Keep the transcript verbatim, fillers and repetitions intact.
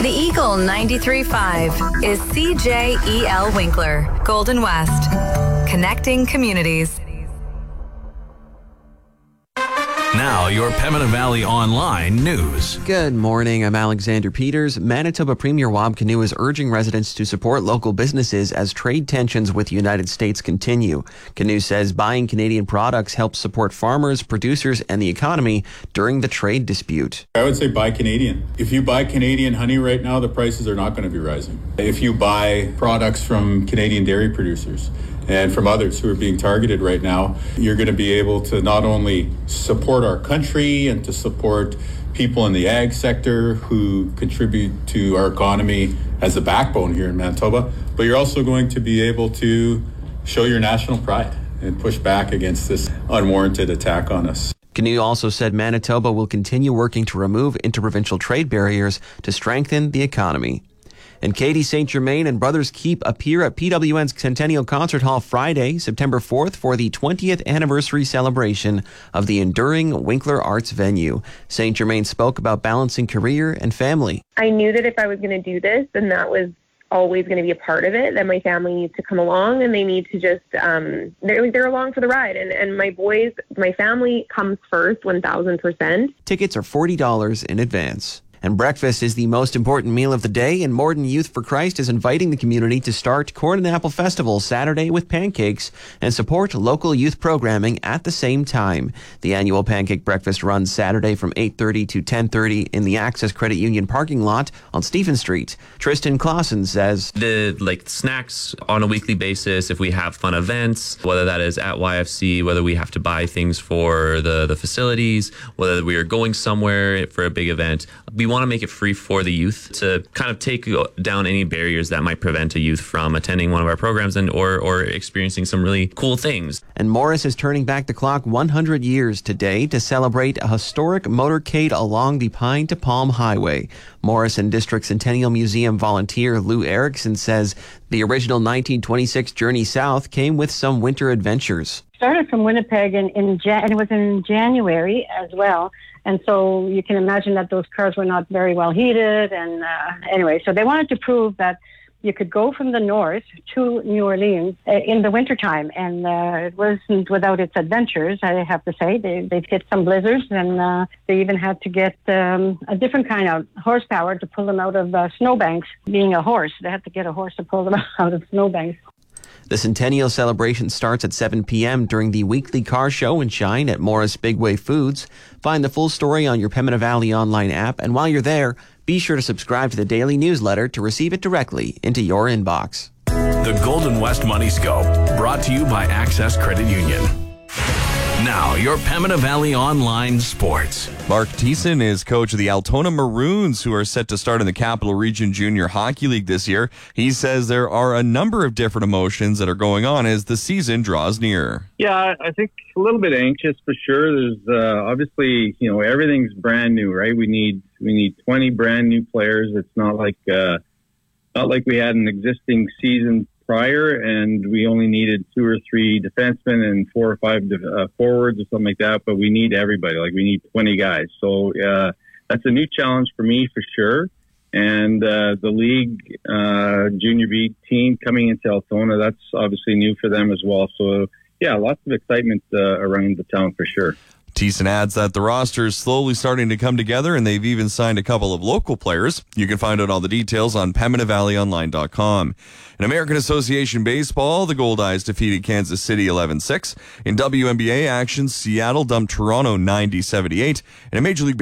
The Eagle ninety-three point five is C J E L Winkler, Golden West. Connecting communities. Now, your Pembina Valley Online news. Good morning. I'm Alexander Peters. Manitoba Premier Wab Kinew is urging residents to support local businesses as trade tensions with the United States continue. Kinew says buying Canadian products helps support farmers, producers, and the economy during the trade dispute. I would say buy Canadian. If you buy Canadian honey right now, the prices are not going to be rising. If you buy products from Canadian dairy producers and from others who are being targeted right now, you're going to be able to not only support our country and to support people in the ag sector who contribute to our economy as a backbone here in Manitoba, but you're also going to be able to show your national pride and push back against this unwarranted attack on us. Kinew also said Manitoba will continue working to remove interprovincial trade barriers to strengthen the economy. And Katie Saint Germain and Brothers Keep appear at P W N's Centennial Concert Hall Friday, September fourth, for the twentieth anniversary celebration of the enduring Winkler Arts venue. Saint Germain spoke about balancing career and family. I knew that if I was going to do this, then that was always going to be a part of it, that my family needs to come along and they need to just, um, they're, they're along for the ride. And, and my boys, my family comes first, one thousand percent. Tickets are forty dollars in advance. And breakfast is the most important meal of the day, and Morden Youth for Christ is inviting the community to start Corn and Apple Festival Saturday with pancakes and support local youth programming at the same time. The annual pancake breakfast runs Saturday from eight thirty to ten thirty in the Access Credit Union parking lot on Stephen Street. Tristan Clausen says, The like snacks on a weekly basis, if we have fun events, whether that is at Y F C, whether we have to buy things for the, the facilities, whether we are going somewhere for a big event, we want to make it free for the youth to kind of take down any barriers that might prevent a youth from attending one of our programs and or, or experiencing some really cool things. And Morris is turning back the clock one hundred years today to celebrate a historic motorcade along the Pine to Palm Highway. Morris and District Centennial Museum volunteer Lou Erickson says the original nineteen twenty-six journey south came with some winter adventures. Started from Winnipeg in, in Jan- and it was in January as well. And so you can imagine that those cars were not very well heated. And uh, anyway, so they wanted to prove that you could go from the north to New Orleans uh, in the wintertime. And uh, it wasn't without its adventures, I have to say. They, they've hit some blizzards, and uh, they even had to get um, a different kind of horsepower to pull them out of uh, snowbanks. Being a horse, they had to get a horse to pull them out of snowbanks. The Centennial celebration starts at seven p.m. during the weekly car show and shine at Morris Bigway Foods. Find the full story on your Pembina Valley online app, and while you're there, be sure to subscribe to the daily newsletter to receive it directly into your inbox. The Golden West Money Scope, brought to you by Access Credit Union. Now, your Pembina Valley Online Sports. Mark Thiessen is coach of the Altona Maroons, who are set to start in the Capital Region Junior Hockey League this year. He says there are a number of different emotions that are going on as the season draws near. Yeah, I think a little bit anxious for sure. There's uh, obviously, you know, everything's brand new, right? We need we need twenty brand new players. It's not like uh, not like we had an existing season prior, and we only needed two or three defensemen and four or five uh, forwards or something like that. But we need everybody. Like, we need twenty guys. So uh, that's a new challenge for me for sure. And uh, the league uh, junior B team coming into Altona, that's obviously new for them as well. So yeah, lots of excitement uh, around the town for sure. Thiessen adds that the roster is slowly starting to come together, and they've even signed a couple of local players. You can find out all the details on Pembina Valley Online dot com. In American Association Baseball, the Goldeyes defeated Kansas City eleven six. In W N B A action, Seattle dumped Toronto ninety seventy-eight. And in Major League